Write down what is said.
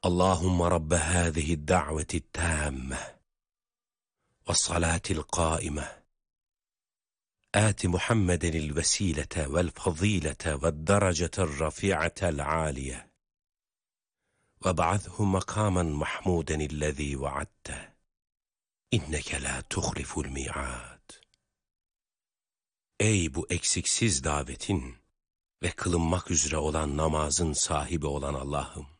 Allahümme Rabbe hâzihi da'veti tâmme ve salatil qâime âti Muhammedenil vesilete vel fazilete ve derecetel rafi'atel âliye ve ba'athu makamen mahmudenillezî vaadte inneke la tuhliful mi'ad. Ey bu eksiksiz davetin ve kılınmak üzere olan namazın sahibi olan Allah'ım!